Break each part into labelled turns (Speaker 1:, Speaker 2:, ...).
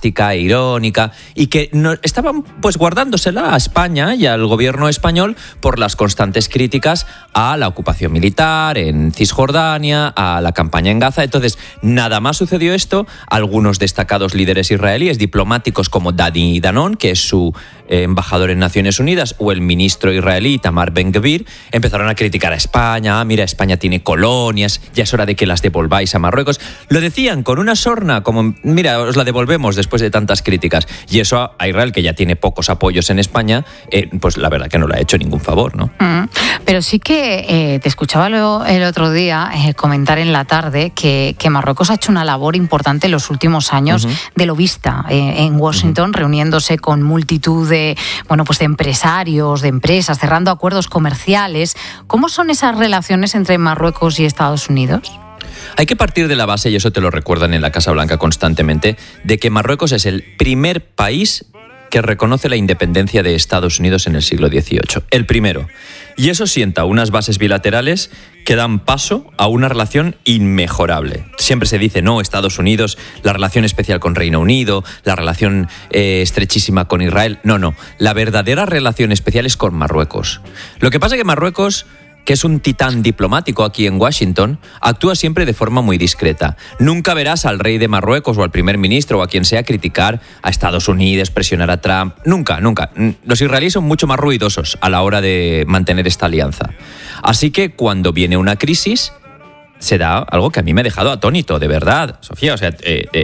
Speaker 1: sarcástica e irónica, y que estaban pues guardándosela a España y al gobierno español por las constantes críticas a la ocupación militar en Cisjordania, a la campaña en Gaza. Entonces, nada más sucedió esto, algunos destacados líderes israelíes, diplomáticos como Dani Danon, que es su embajador en Naciones Unidas, o el ministro israelí Itamar Ben-Gvir, empezaron a criticar a España. Mira, España tiene colonias, ya es hora de que las devolváis a Marruecos. Lo decían con una sorna, como, mira, os la devolvemos después de tantas críticas. Y eso a Israel, que ya tiene pocos apoyos en España, pues la verdad que no le ha hecho ningún favor, ¿no?
Speaker 2: Pero sí que te escuchaba el otro día comentar en la tarde que Marruecos ha hecho una labor importante en los últimos años de lobista en Washington, reuniéndose con multitud de empresarios, de empresas, cerrando acuerdos comerciales. ¿Cómo son esas relaciones entre Marruecos y Estados Unidos?
Speaker 1: Hay que partir de la base, y eso te lo recuerdan en la Casa Blanca constantemente, de que Marruecos es el primer país que reconoce la independencia de Estados Unidos en el siglo XVIII. El primero. Y eso sienta unas bases bilaterales que dan paso a una relación inmejorable. Siempre se dice, no, Estados Unidos, la relación especial con Reino Unido, la relación estrechísima con Israel. No. La verdadera relación especial es con Marruecos. Lo que pasa es que Marruecos, que es un titán diplomático aquí en Washington, actúa siempre de forma muy discreta. Nunca verás al rey de Marruecos o al primer ministro o a quien sea criticar a Estados Unidos, presionar a Trump. Nunca. Los israelíes son mucho más ruidosos a la hora de mantener esta alianza. Así que cuando viene una crisis, se da algo que a mí me ha dejado atónito, de verdad, Sofía. O sea,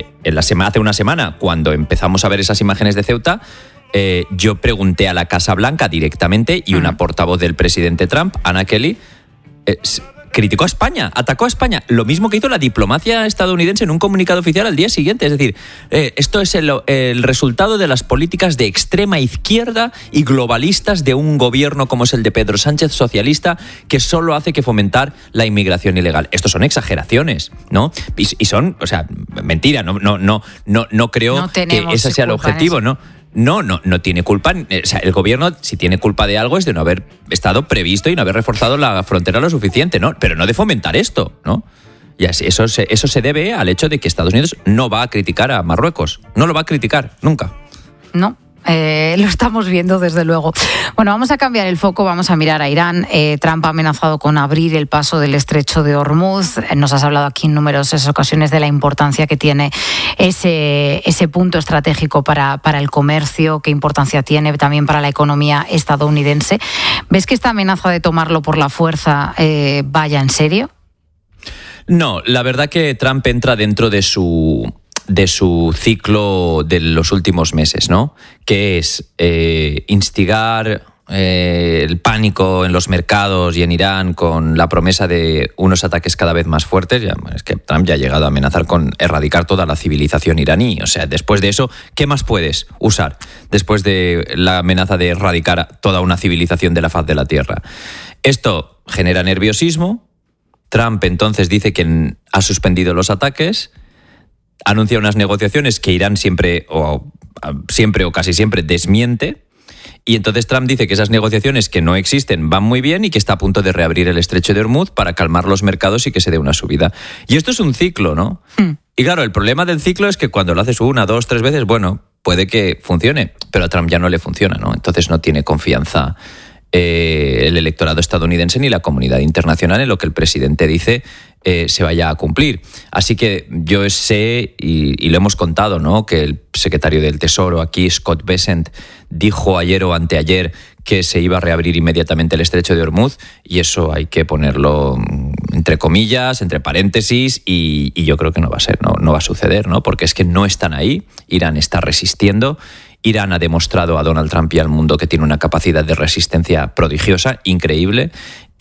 Speaker 1: hace una semana, cuando empezamos a ver esas imágenes de Ceuta, yo pregunté a la Casa Blanca directamente, y una portavoz del presidente Trump, Anna Kelly, criticó a España, atacó a España. Lo mismo que hizo la diplomacia estadounidense en un comunicado oficial al día siguiente. Es decir, esto es el resultado de las políticas de extrema izquierda y globalistas de un gobierno como es el de Pedro Sánchez, socialista, que solo hace que fomentar la inmigración ilegal. Esto son exageraciones, ¿no? Y son, o sea, mentira. No creo que ese sea el objetivo, ¿no? No tiene culpa. O sea, el gobierno, si tiene culpa de algo, es de no haber estado previsto y no haber reforzado la frontera lo suficiente, ¿no? Pero no de fomentar esto, ¿no? Y eso se debe al hecho de que Estados Unidos no va a criticar a Marruecos. No lo va a criticar, nunca.
Speaker 2: No. Lo estamos viendo, desde luego. Bueno, vamos a cambiar el foco, vamos a mirar a Irán. Trump ha amenazado con abrir el paso del estrecho de Hormuz. Nos has hablado aquí en numerosas ocasiones de la importancia que tiene ese punto estratégico para el comercio, qué importancia tiene también para la economía estadounidense. ¿Ves que esta amenaza de tomarlo por la fuerza vaya en serio?
Speaker 1: No, la verdad que Trump entra dentro de su ciclo de los últimos meses, ¿no? Que es instigar el pánico en los mercados y en Irán con la promesa de unos ataques cada vez más fuertes. Es que Trump ya ha llegado a amenazar con erradicar toda la civilización iraní. O sea, después de eso, ¿qué más puedes usar? Después de la amenaza de erradicar toda una civilización de la faz de la Tierra. Esto genera nerviosismo. Trump entonces dice que ha suspendido los ataques, anuncia unas negociaciones que Irán siempre o casi siempre desmiente, y entonces Trump dice que esas negociaciones que no existen van muy bien y que está a punto de reabrir el estrecho de Hormuz para calmar los mercados y que se dé una subida. Y esto es un ciclo, ¿no? Y claro, el problema del ciclo es que cuando lo haces 1, 2, 3 veces, bueno, puede que funcione, pero a Trump ya no le funciona, ¿no? Entonces no tiene confianza el electorado estadounidense ni la comunidad internacional en lo que el presidente dice se vaya a cumplir. Así que yo sé, y lo hemos contado, ¿no?, que el secretario del Tesoro aquí, Scott Bessent, dijo ayer o anteayer que se iba a reabrir inmediatamente el estrecho de Hormuz, y eso hay que ponerlo entre comillas, entre paréntesis, y yo creo que no va a ser, no va a suceder, ¿no? Porque es que no están ahí. Irán está resistiendo. Irán ha demostrado a Donald Trump y al mundo que tiene una capacidad de resistencia prodigiosa, increíble,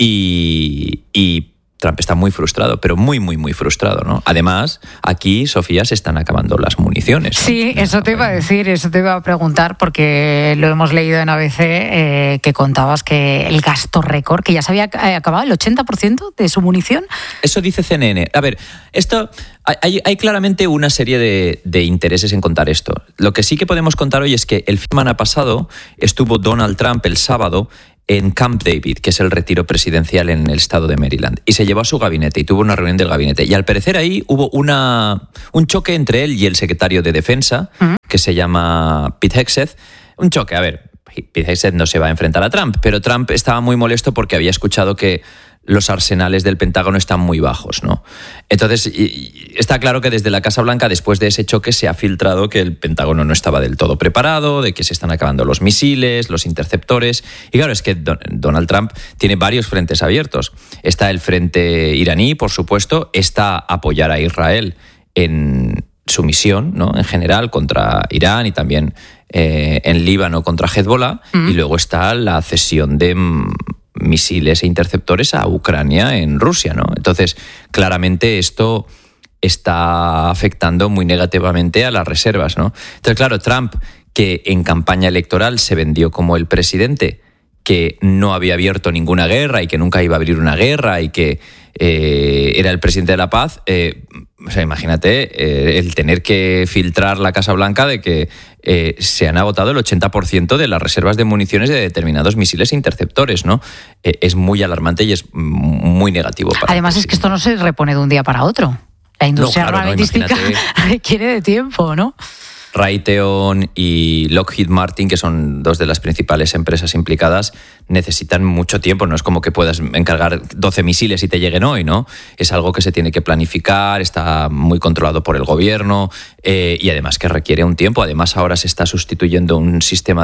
Speaker 1: y Trump está muy frustrado, pero muy, muy, muy frustrado, ¿no? Además, aquí, Sofía, se están acabando las municiones, ¿no?
Speaker 2: Sí, eso te iba a decir, eso te iba a preguntar, porque lo hemos leído en ABC, que contabas que el gasto récord, que ya se había acabado el 80% de su munición.
Speaker 1: Eso dice CNN. A ver, esto... Hay claramente una serie de intereses en contar esto. Lo que sí que podemos contar hoy es que el fin de semana pasado estuvo Donald Trump el sábado en Camp David, que es el retiro presidencial en el estado de Maryland, y se llevó a su gabinete y tuvo una reunión del gabinete. Y al parecer ahí hubo un choque entre él y el secretario de Defensa, que se llama Pete Hegseth. Un choque, a ver, Pete Hegseth no se va a enfrentar a Trump, pero Trump estaba muy molesto porque había escuchado que los arsenales del Pentágono están muy bajos, ¿no? Entonces, está claro que desde la Casa Blanca, después de ese choque, se ha filtrado que el Pentágono no estaba del todo preparado, de que se están acabando los misiles, los interceptores. Y claro, es que Donald Trump tiene varios frentes abiertos. Está el frente iraní, por supuesto, está apoyar a Israel en su misión, ¿no?, en general, contra Irán y también en Líbano contra Hezbollah. Y luego está la cesión de misiles e interceptores a Ucrania en Rusia, ¿no? Entonces, claramente esto está afectando muy negativamente a las reservas, ¿no? Entonces, claro, Trump, que en campaña electoral se vendió como el presidente que no había abierto ninguna guerra y que nunca iba a abrir una guerra y que era el presidente de la paz, o sea, imagínate el tener que filtrar la Casa Blanca de que se han agotado el 80% de las reservas de municiones de determinados misiles e interceptores, ¿no? Es muy alarmante y es muy negativo.
Speaker 2: Además, es que esto no se repone de un día para otro. La industria armamentística requiere de tiempo, ¿no?
Speaker 1: Raytheon y Lockheed Martin, que son dos de las principales empresas implicadas, necesitan mucho tiempo. No es como que puedas encargar 12 misiles y te lleguen hoy, ¿no? Es algo que se tiene que planificar, está muy controlado por el gobierno y además que requiere un tiempo. Además, ahora se está sustituyendo un sistema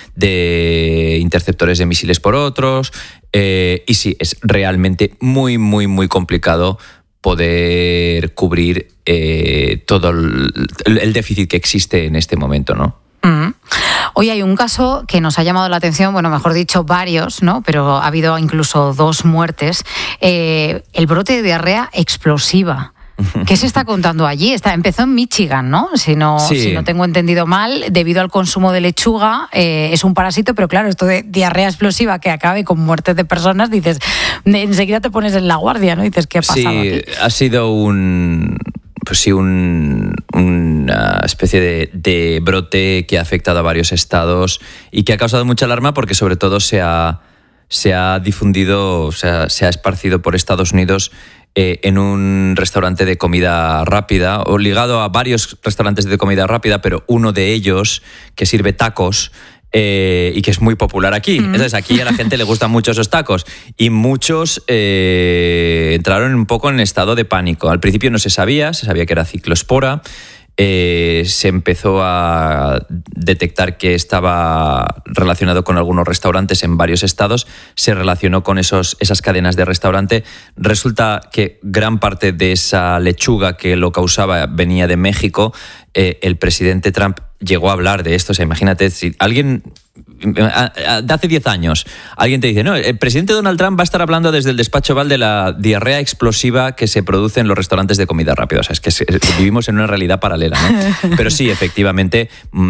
Speaker 1: de interceptores de misiles por otros y sí, es realmente muy, muy, muy complicado poder cubrir todo el déficit que existe en este momento, ¿no?
Speaker 2: Hoy hay un caso que nos ha llamado la atención, bueno, mejor dicho, varios, ¿no? Pero ha habido incluso 2 muertes. El brote de diarrea explosiva. ¿Qué se está contando allí? Empezó en Michigan, ¿no? Si no tengo entendido mal, debido al consumo de lechuga, es un parásito, pero claro, esto de diarrea explosiva que acabe con muertes de personas, dices, enseguida te pones en la guardia, ¿no? Dices, ¿qué ha pasado aquí?
Speaker 1: Sí, ha sido una especie de brote que ha afectado a varios estados y que ha causado mucha alarma porque sobre todo se ha difundido, o sea, se ha esparcido por Estados Unidos en un restaurante de comida rápida, o ligado a varios restaurantes de comida rápida, pero uno de ellos que sirve tacos y que es muy popular aquí. Entonces, aquí a la gente le gustan mucho esos tacos y muchos entraron un poco en estado de pánico. Al principio no se sabía que era ciclospora. Se empezó a detectar que estaba relacionado con algunos restaurantes en varios estados, se relacionó con esas cadenas de restaurante. Resulta que gran parte de esa lechuga que lo causaba venía de México. El presidente Trump llegó a hablar de esto. O sea, imagínate, si alguien de hace 10 años alguien te dice, no, el presidente Donald Trump va a estar hablando desde el despacho Oval de la diarrea explosiva que se produce en los restaurantes de comida rápida. O sea, es que vivimos en una realidad paralela, ¿no? Pero sí, efectivamente,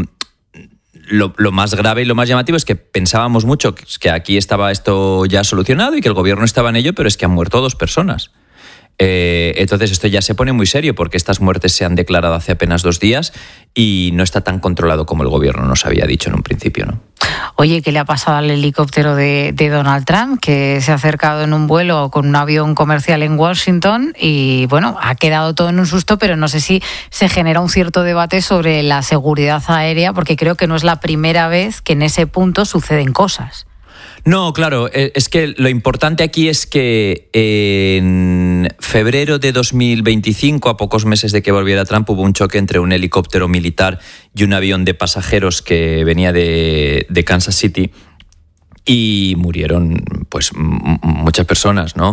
Speaker 1: lo más grave y lo más llamativo es que pensábamos mucho que aquí estaba esto ya solucionado y que el gobierno estaba en ello, pero es que han muerto 2 personas. Entonces esto ya se pone muy serio porque estas muertes se han declarado hace apenas 2 días y no está tan controlado como el gobierno nos había dicho en un principio, ¿no?
Speaker 2: Oye, ¿qué le ha pasado al helicóptero de Donald Trump, que se ha acercado en un vuelo con un avión comercial en Washington y, bueno, ha quedado todo en un susto, pero no sé si se genera un cierto debate sobre la seguridad aérea, porque creo que no es la primera vez que en ese punto suceden cosas.
Speaker 1: No, claro, es que lo importante aquí es que en febrero de 2025, a pocos meses de que volviera Trump, hubo un choque entre un helicóptero militar y un avión de pasajeros que venía de Kansas City y murieron pues muchas personas, ¿no?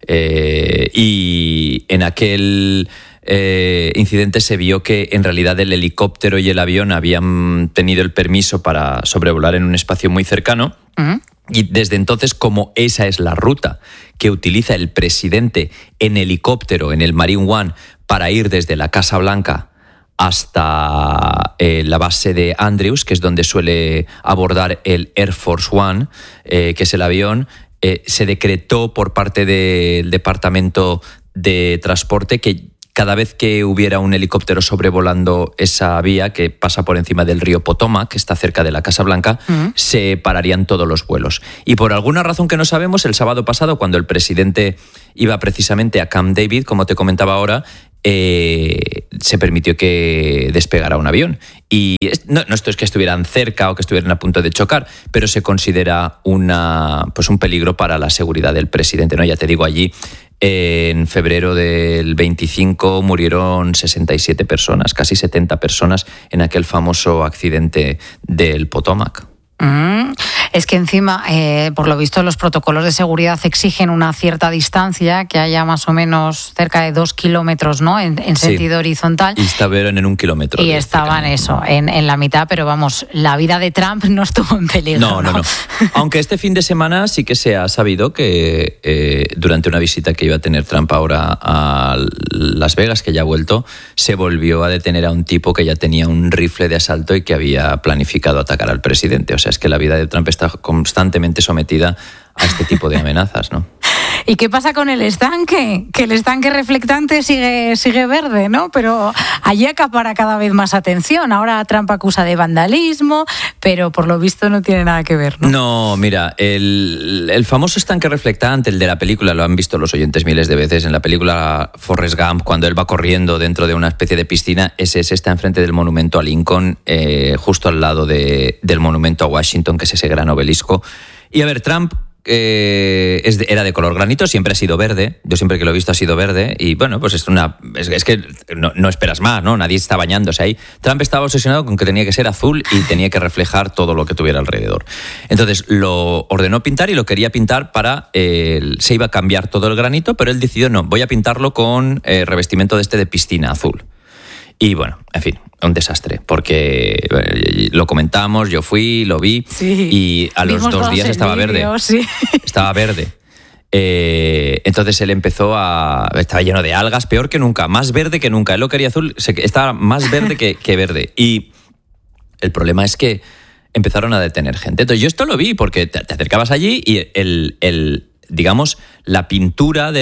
Speaker 1: Y en aquel incidente se vio que en realidad el helicóptero y el avión habían tenido el permiso para sobrevolar en un espacio muy cercano. Y desde entonces, como esa es la ruta que utiliza el presidente en helicóptero, en el Marine One, para ir desde la Casa Blanca hasta la base de Andrews, que es donde suele abordar el Air Force One, que es el avión, se decretó por parte del Departamento de Transporte que cada vez que hubiera un helicóptero sobrevolando esa vía que pasa por encima del río Potomac, que está cerca de la Casa Blanca, se pararían todos los vuelos. Y por alguna razón que no sabemos, el sábado pasado, cuando el presidente iba precisamente a Camp David, como te comentaba ahora, se permitió que despegara un avión. Y no esto es que estuvieran cerca o que estuvieran a punto de chocar, pero se considera un peligro para la seguridad del presidente, ¿no? Ya te digo, allí en febrero del 25 murieron 67 personas, casi 70 personas en aquel famoso accidente del Potomac.
Speaker 2: Es que encima, por lo visto, los protocolos de seguridad exigen una cierta distancia, que haya más o menos cerca de 2 kilómetros, ¿no? En sentido horizontal.
Speaker 1: Y estaban en 1 kilómetro.
Speaker 2: Y estaban en la mitad, pero vamos, la vida de Trump no estuvo en peligro.
Speaker 1: No. Aunque este fin de semana sí que se ha sabido que durante una visita que iba a tener Trump ahora a Las Vegas, que ya ha vuelto, se volvió a detener a un tipo que ya tenía un rifle de asalto y que había planificado atacar al presidente. O sea, es que la vida de Trump está constantemente sometida a este tipo de amenazas, ¿no?
Speaker 2: ¿Y qué pasa con el estanque? Que el estanque reflectante sigue verde, ¿no? Pero allí acapara cada vez más atención. Ahora Trump acusa de vandalismo, pero por lo visto no tiene nada que ver, ¿no?
Speaker 1: No, mira, el famoso estanque reflectante, el de la película, lo han visto los oyentes miles de veces, en la película Forrest Gump, cuando él va corriendo dentro de una especie de piscina, ese está enfrente del monumento a Lincoln, justo al lado del monumento a Washington, que es ese gran obelisco. Y a ver, Trump era de color granito, siempre ha sido verde. Yo siempre que lo he visto ha sido verde. Y bueno, pues es que no esperas más, ¿no? Nadie está bañándose ahí. Trump estaba obsesionado con que tenía que ser azul y tenía que reflejar todo lo que tuviera alrededor. Entonces lo ordenó pintar y lo quería pintar se iba a cambiar todo el granito, pero él decidió no, voy a pintarlo con revestimiento de piscina azul. Y bueno, en fin, un desastre, porque lo comentamos, yo fui, lo vi, y a los 2 días estaba verde.
Speaker 2: Sí.
Speaker 1: Estaba verde. Entonces él estaba lleno de algas, peor que nunca, más verde que nunca. Él lo quería azul, estaba más verde que verde. Y el problema es que empezaron a detener gente. Entonces yo esto lo vi, porque te acercabas allí y digamos, la pintura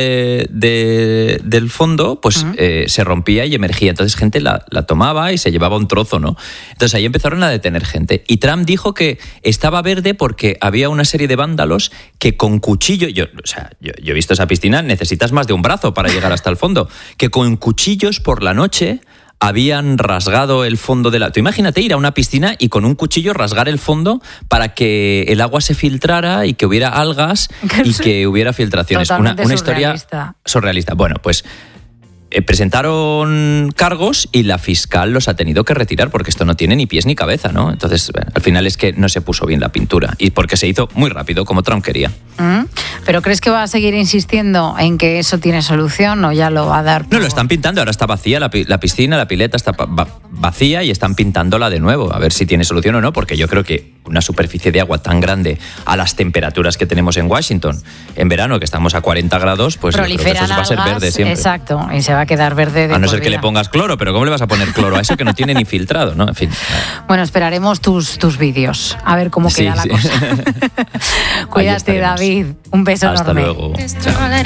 Speaker 1: del fondo, pues se rompía y emergía. Entonces gente la tomaba y se llevaba un trozo, ¿no? Entonces ahí empezaron a detener gente. Y Trump dijo que estaba verde porque había una serie de vándalos que con cuchillo... Yo he visto esa piscina, necesitas más de un brazo para llegar hasta el fondo. Que con cuchillos por la noche habían rasgado el fondo de la... Tú imagínate ir a una piscina y con un cuchillo rasgar el fondo para que el agua se filtrara y que hubiera algas y que hubiera filtraciones. Una historia surrealista. Bueno, pues presentaron cargos y la fiscal los ha tenido que retirar porque esto no tiene ni pies ni cabeza, ¿no? Entonces, al final es que no se puso bien la pintura y porque se hizo muy rápido, como Trump quería.
Speaker 2: ¿Pero crees que va a seguir insistiendo en que eso tiene solución o ya lo va a dar?
Speaker 1: No, lo están pintando, ahora está vacía la piscina, la pileta está vacía y están pintándola de nuevo, a ver si tiene solución o no, porque yo creo que una superficie de agua tan grande a las temperaturas que tenemos en Washington en verano, que estamos a 40 grados, pues yo creo que eso va a ser verde siempre.
Speaker 2: Exacto, y se va a quedar verde de
Speaker 1: a no ser que le pongas cloro, pero ¿cómo le vas a poner cloro a eso que no tiene ni filtrado, ¿no? En fin.
Speaker 2: Bueno, esperaremos tus vídeos, a ver cómo queda la cosa. Cuídate, David. Un beso enorme.
Speaker 1: Hasta luego. Chao.